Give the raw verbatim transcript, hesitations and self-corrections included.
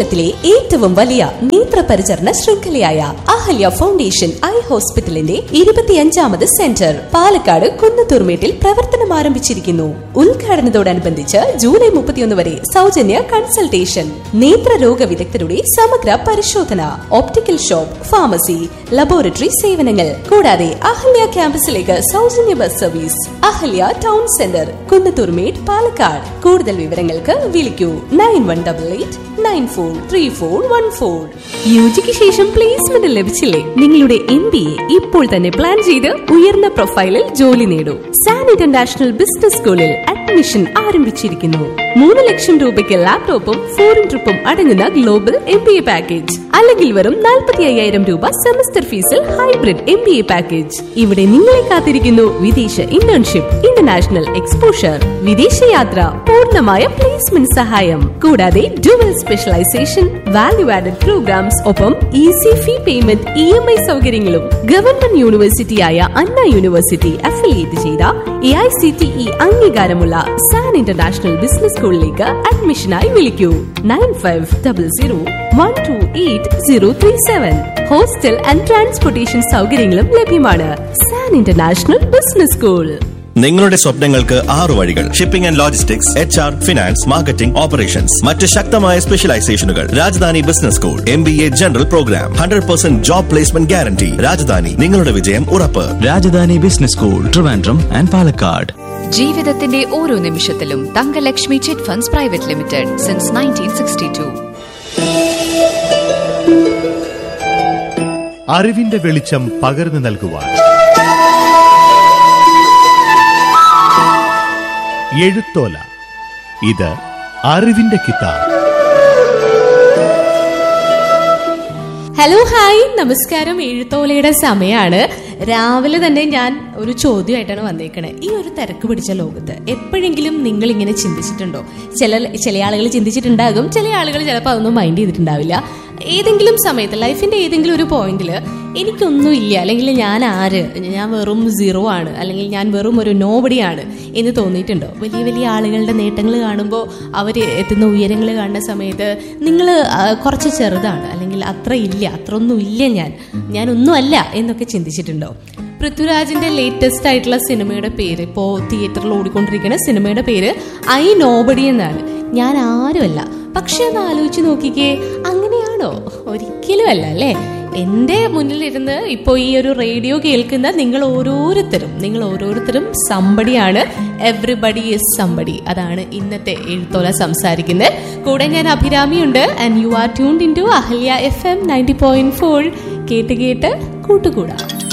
കേരളത്തിലെ ഏറ്റവും വലിയ നേത്ര പരിചരണ ശൃംഖലയായ അഹല്യ ഫൗണ്ടേഷൻ ഐ ഹോസ്പിറ്റലിന്റെ ഇരുപത്തിയഞ്ചാമത് സെന്റർ പാലക്കാട് കുന്നത്തൂർമേട്ടിൽ പ്രവർത്തനം ആരംഭിച്ചിരിക്കുന്നു. ഉദ്ഘാടനത്തോടനുബന്ധിച്ച് ജൂലൈ മുപ്പത്തിയൊന്ന് വരെ സൗജന്യ കൺസൾട്ടേഷൻ, നേത്രരോഗ വിദഗ്ധരുടെ സമഗ്ര പരിശോധന, ഓപ്റ്റിക്കൽ ഷോപ്പ്, ഫാർമസി, ലബോറട്ടറി സേവനങ്ങൾ കൂടാതെ അഹല്യ ക്യാമ്പസിലേക്ക് സൗജന്യ bus service. Ahalya town centre Kunnathurmedu Palakkad. കൂടുതൽ വിവരങ്ങൾക്ക് വിളിക്കൂ nine one double eight nine four three four one four. യുജിക്ക് ശേഷം പ്ലേസ്മെന്റ് ലഭിച്ചില്ലേ? നിങ്ങളുടെ എം ബി എ ഇപ്പോൾ തന്നെ പ്ലാൻ ചെയ്ത് ഉയർന്ന പ്രൊഫൈലിൽ ജോലി നേടൂ. സാൻ ഇന്റർനാഷണൽ ബിസിനസ് സ്കൂളിൽ അഡ്മിഷൻ ആരംഭിച്ചിരിക്കുന്നു. മൂന്ന് ലക്ഷം രൂപയ്ക്ക് ലാപ്ടോപ്പും ഫോറിൻ ട്രിപ്പും അടങ്ങുന്ന global M B A package, അല്ലെങ്കിൽ വെറും നാൽപ്പത്തി അയ്യായിരം രൂപ സെമസ്റ്റർ ഫീസിൽ hybrid M B A package. ഇവിടെ നിങ്ങളെ കാത്തിരിക്കുന്നു വിദേശ ഇന്റേൺഷിപ്പ്, ഇന്റർനാഷണൽ എക്സ്പോഷർ, വിദേശയാത്ര, പൂർണ്ണമായ പ്ലേസ്മെന്റ് സഹായം, കൂടാതെ dual specialisation, value added programmes, ഒപ്പം easy fee payment, E M I സൗകര്യങ്ങളും. ഗവൺമെന്റ് യൂണിവേഴ്സിറ്റിയായ അണ്ണ യൂണിവേഴ്സിറ്റി അഫിലിയേറ്റ് ചെയ്ത A I C T E അംഗീകാരമുള്ള സാൻ ഇന്റർനാഷണൽ ബിസിനസ് സ്കൂളിലേക്ക് അഡ്മിഷനായി വിളിക്കൂ nine five double zero one two eight zero three seven. Hostel and transportation സൗകര്യങ്ങളും ലഭ്യമാണ്. San international business school. നിങ്ങളുടെ സ്വപ്നങ്ങൾക്ക് ആറു വഴികൾ. Shipping and logistics, H R, finance, marketing, operations. മറ്റ് ശക്തമായ സ്പെഷ്യലൈസേഷനുകൾ. Rajdhani business school, M B A general programme, hundred percent job placement guarantee. Rajdhani, നിങ്ങളുടെ വിജയം ഉറപ്പ്. Rajdhani business school, Trivandrum and Palakkad. ജീവിതത്തിന്റെ ഓരോ നിമിഷത്തിലും Thankalakshmi chit funds private limited since nineteen sixty to. അറിവിന്റെ വെളിച്ചം പകർന്നു നൽകുവാൻ എഴുത്തോല. ഇത് അറിവിന്റെ കിതാബ്. ഹലോ, ഹായ്, നമസ്കാരം. എഴുത്തോലയുടെ സമയമാണ്. രാവിലെ തന്നെ ഞാൻ ഒരു ചോദ്യമായിട്ടാണ് വന്നേക്കണേ. ഈ ഒരു തിരക്ക് പിടിച്ച ലോകത്ത് എപ്പോഴെങ്കിലും നിങ്ങൾ ഇങ്ങനെ ചിന്തിച്ചിട്ടുണ്ടോ? ചില ചില ആളുകൾ ചിന്തിച്ചിട്ടുണ്ടാകും, ചില ആളുകൾ ചിലപ്പോൾ അതൊന്നും മൈൻഡ് ചെയ്തിട്ടുണ്ടാവില്ല. ഏതെങ്കിലും സമയത്ത് ലൈഫിന്റെ ഏതെങ്കിലും ഒരു പോയിന്റിൽ എനിക്കൊന്നുമില്ല, അല്ലെങ്കിൽ ഞാൻ ആര്, ഞാൻ വെറും സീറോ ആണ്, അല്ലെങ്കിൽ ഞാൻ വെറും ഒരു നോബഡിയാണ് എന്ന് തോന്നിയിട്ടുണ്ടോ? വലിയ വലിയ ആളുകളുടെ നേട്ടങ്ങൾ കാണുമ്പോൾ, അവർ എത്തുന്ന ഉയരങ്ങൾ കാണുന്ന സമയത്ത് നിങ്ങൾ കുറച്ച് ചെറുതാണ്, അല്ലെങ്കിൽ അത്ര ഇല്ല, അത്ര ഒന്നും ഇല്ല, ഞാൻ ഞാനൊന്നും അല്ല എന്നൊക്കെ ചിന്തിച്ചിട്ടുണ്ടോ? പൃഥ്വിരാജിന്റെ ലേറ്റസ്റ്റ് ആയിട്ടുള്ള സിനിമയുടെ പേര്, ഇപ്പോൾ തിയേറ്ററിൽ ഓടിക്കൊണ്ടിരിക്കുന്ന സിനിമയുടെ പേര് ഐ നോബഡി എന്നാണ്. ഞാൻ ആരുമല്ല. പക്ഷെ ഒന്ന് ആലോചിച്ച് നോക്കിക്കേ, അങ്ങനെയാണോ? ഒരിക്കലും അല്ല, അല്ലേ? എൻ്റെ മുന്നിലിരുന്ന് ഇപ്പോൾ ഈ ഒരു റേഡിയോ കേൾക്കുന്ന നിങ്ങൾ ഓരോരുത്തരും നിങ്ങൾ ഓരോരുത്തരും സംബഡിയാണ്. Everybody is somebody. അതാണ് ഇന്നത്തെ എഴുത്തോല സംസാരിക്കുന്നത്. കൂടെ ഞാൻ അഭിരാമിയുണ്ട്. And you are tuned in to Ahalya F M ninety point four. കേട്ട് കേട്ട് കൂട്ടുകൂടാ.